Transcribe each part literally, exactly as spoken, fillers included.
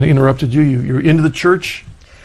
I interrupted you. you. You're into the church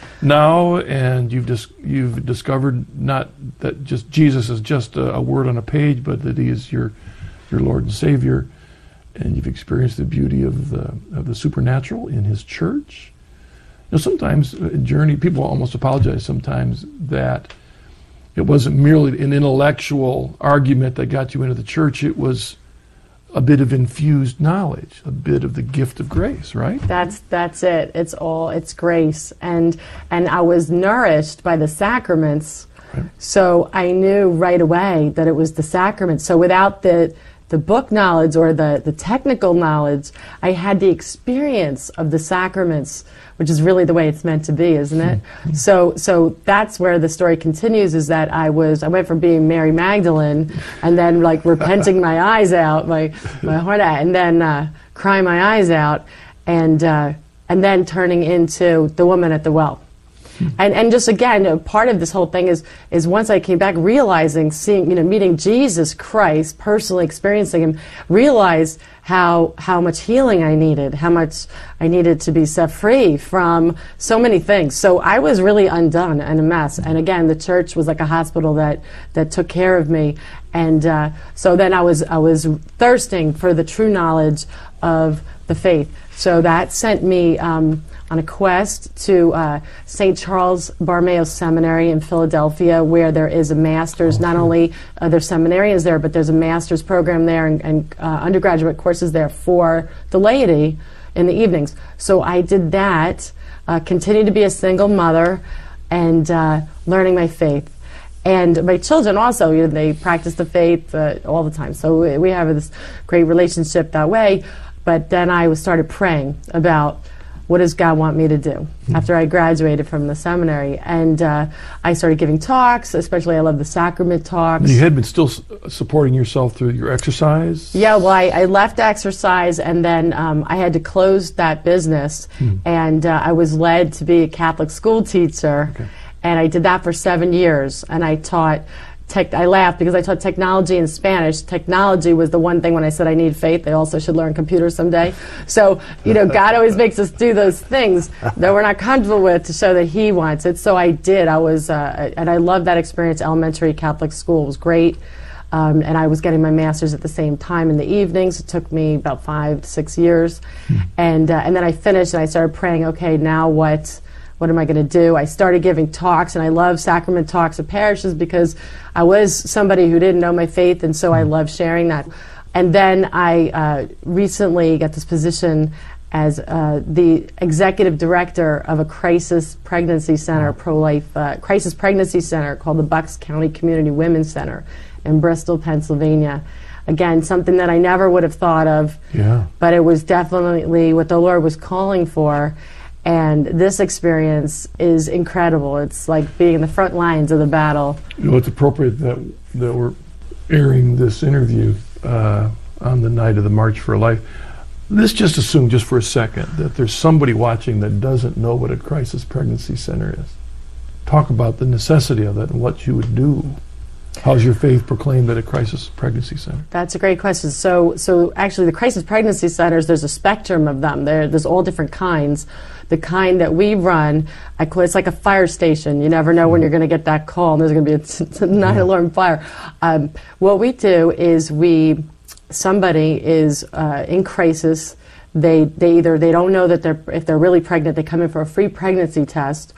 now, and you've dis you've discovered not that just Jesus is just a, a word on a page, but that He is your your Lord and Savior, and you've experienced the beauty of the of the supernatural in His church. You know, sometimes in Journey, people almost apologize sometimes that it wasn't merely an intellectual argument that got you into the church. It was a bit of infused knowledge, a bit of the gift of grace, right? That's that's it. It's all it's grace, and and I was nourished by the sacraments, right. So I knew right away that it was the sacraments. So without the the book knowledge or the the technical knowledge, I had the experience of the sacraments, which is really the way it's meant to be, isn't it? Mm-hmm. So so that's where the story continues, is that I was I went from being Mary Magdalene and then like repenting my eyes out, my my heart out, and then uh, crying my eyes out, and uh, and then turning into the woman at the well. And and just again, a part of this whole thing is is once I came back, realizing, seeing, you know, meeting Jesus Christ, personally experiencing Him, realized how how much healing I needed, how much I needed to be set free from so many things. So I was really undone and a mess. And again, the church was like a hospital that that took care of me. And uh, so then I was I was thirsting for the true knowledge of the faith. So that sent me um, on a quest to uh, Saint Charles Borromeo Seminary in Philadelphia, where there is a master's. Not only are there seminarians there, but there's a master's program there and, and uh, undergraduate courses there for the laity in the evenings. So I did that, uh, continued to be a single mother, and uh, learning my faith. And my children also, you know, they practice the faith uh, all the time. So we, we have this great relationship that way. But then I started praying about, what does God want me to do? Mm-hmm. After I graduated from the seminary, and uh, I started giving talks. Especially, I love the sacrament talks. You had been still supporting yourself through your exercise? Yeah, well, I, I left exercise, and then um, I had to close that business, mm. and uh, I was led to be a Catholic school teacher, okay. And I did that for seven years, and I taught. Tech, I laughed because I taught technology in Spanish. Technology was the one thing when I said I need faith. They also should learn computers someday. So, you know, God always makes us do those things that we're not comfortable with to show that He wants it. So I did. I was, uh, and I loved that experience. Elementary Catholic school was great. Um, and I was getting my master's at the same time in the evenings. It took me about five to six years. Hmm. And, uh, and then I finished and I started praying, okay, now what? What am I going to do? I started giving talks, and I love sacrament talks at parishes because I was somebody who didn't know my faith, and so I love sharing that. And then I uh, recently got this position as uh, the executive director of a crisis pregnancy center, pro-life uh, crisis pregnancy center called the Bucks County Community Women's Center in Bristol, Pennsylvania. Again, something that I never would have thought of, yeah. But it was definitely what the Lord was calling for. And this experience is incredible. It's like being in the front lines of the battle. You know, it's appropriate that that we're airing this interview uh, on the night of the March for Life. Let's just assume, just for a second, that there's somebody watching that doesn't know what a crisis pregnancy center is. Talk about the necessity of that and what you would do. How's your faith proclaimed at a crisis pregnancy center? That's a great question. So, so actually, the crisis pregnancy centers, there's a spectrum of them. There, there's all different kinds. The kind that we run, I call it's like a fire station. You never know when you're going to get that call, and there's going to be a, a night alarm fire. Um, what we do is we, somebody is uh, in crisis. They, they either they don't know that they're if they're really pregnant, they come in for a free pregnancy test,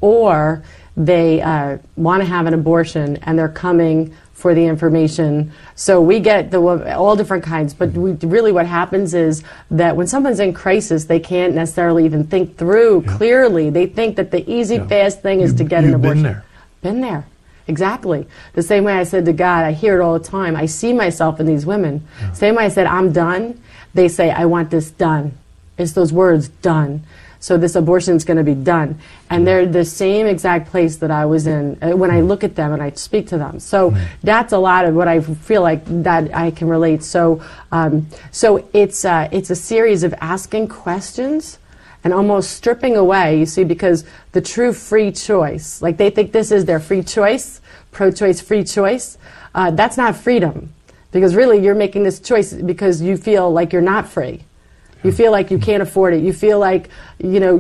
or they uh, want to have an abortion and they're coming for the information. So we get the all different kinds, but we, really what happens is that when someone's in crisis, they can't necessarily even think through yeah. clearly. They think that the easy, yeah. fast thing is you, to get an abortion. Been there. Been there. Exactly. The same way I said to God, I hear it all the time. I see myself in these women. Yeah. Same way I said, I'm done. They say, I want this done. It's those words, done. So this abortion is going to be done. And they're the same exact place that I was in uh, when I look at them and I speak to them. So that's a lot of what I feel like that I can relate. So um, so it's, uh, it's a series of asking questions and almost stripping away, you see, because the true free choice, like they think this is their free choice, pro-choice, free choice, uh, that's not freedom. Because really you're making this choice because you feel like you're not free. You feel like you can't afford it. You feel like, you know,